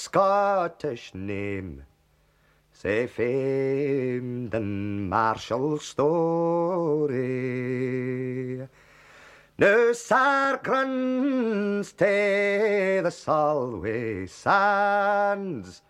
Scottish name, sae famed in martial story. Now Sargruns tae the Solway sands,